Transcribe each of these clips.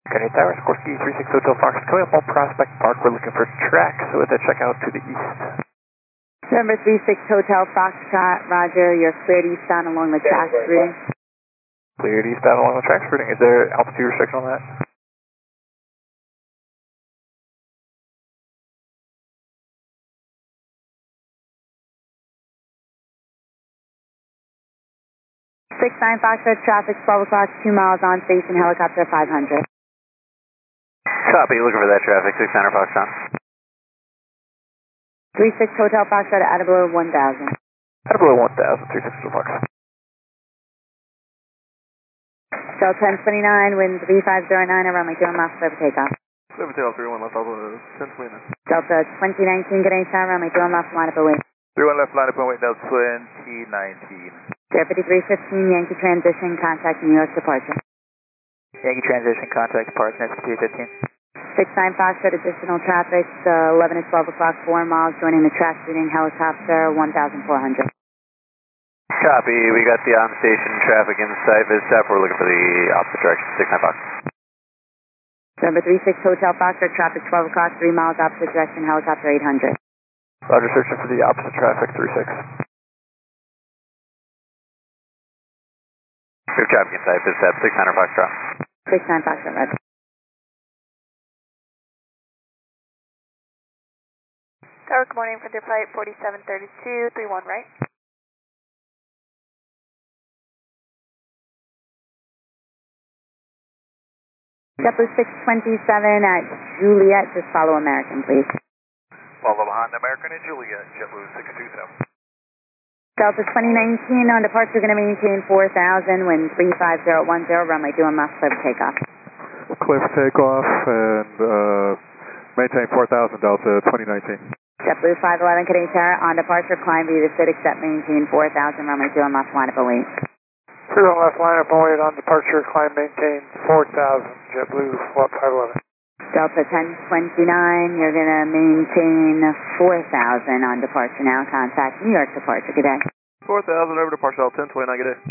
Grenade Tower, Sikorsky 36 Hotel Fox, coming up on Prospect Park. We're looking for tracks with a checkout to the east. November 36 Hotel Foxtrot, roger, you're cleared eastbound along the tracks routing. Cleared eastbound along the tracks routing. Is there altitude restriction on that? Six 9 Foxtrot traffic, 12 o'clock, 2 miles on station, helicopter 500. Copy, looking for that traffic, 6 Center Foxtrot. 36 Hotel Foxtrot, out of below 1,000. Out of below 1,000, 36 Hotel Foxtrot. Delta 1029, wind 3509, around my 2 miles for takeoff. Clear Tail 31 left, Alpha 1029. Delta 2019, good day, around my 2 miles, line up away. 31 left, line up and wait, Delta 2019. Air 5315, Yankee transition, contact New York departure. Yankee transition, contact departure, next 15. 6-9 Foxtrot, additional traffic, 11 to 12 o'clock, 4 miles, joining the track routing, helicopter 1,400. Copy, we got the on-station traffic in sight, VISTAP, we're looking for the opposite direction, 6-9 Fox. November 36 Hotel Foxtrot, traffic 12 o'clock, 3 miles opposite direction, helicopter 800. Roger, searching for the opposite traffic, 36. We have traffic in sight, VISTAP, 600 Foxtrot. 6-9 Foxtrot, roger. Tower, good morning, Frontier Flight 4732, 31 right. JetBlue 627 at Juliet, just follow American, please. Follow behind American and Juliet, JetBlue 627. Delta 2019, on departure, going to maintain 4,000, wind 35010, runway 21 miles, clear for takeoff. Clear for takeoff and maintain 4,000, Delta 2019. JetBlue 511, Canadian Tower, on departure, climb via the sit, except maintain 4,000, runway 21 miles, line up away. 31 left, line up and wait on departure, climb maintain 4,000, JetBlue 511. Delta 1029, you're going to maintain 4,000 on departure now, contact New York departure, good day. 4,000 over departure, Delta 1029, good day.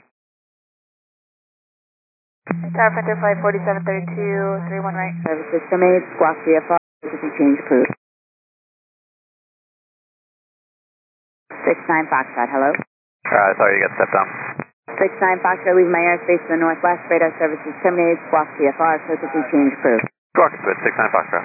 Tower, Frontier Flight 4732, 31 right. Service system made, squawk VFR, emergency change approved. 6-9 Foxtrot, hello? I thought you got stepped on. 6-9 Foxtrot, leave my airspace to the northwest, radar services terminated, squawk VFR, frequency change approved. Squawk is good, 6-9 Foxtrot.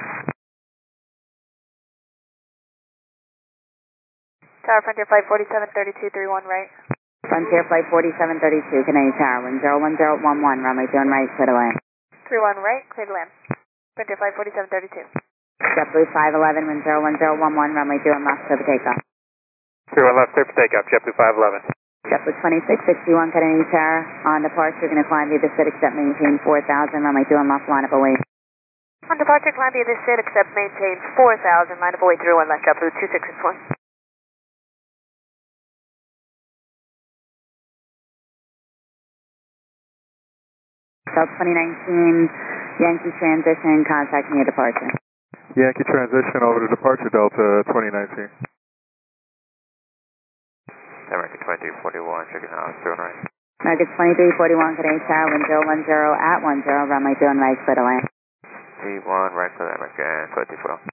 Tower, Frontier Flight 4732, 31 right. Frontier Flight 4732, Canadian Tower, wind 01011, runway 21 right, clear to land. 31 right, clear to land. Frontier Flight 4732. JetBlue 511, wind 01011, runway 21 miles, clear for takeoff. 31 left, clear for takeoff, JetBlue 511. JetBlue 2661, Canadian Tower, on departure, going to climb via the sit, except maintain 4,000, runway 21 miles, line up away. On departure, climb via this sit, except maintain 4,000, line up away 31 left, JetBlue 2661. Delta 2019, Yankee transition, contact near departure. Yankee transition over to departure, Delta 2019. American 2341, checking out, 0 right. American 2341, Canadian Tower, wind 010 at 10, runway 21 right, clear to land. 31 right for American 24.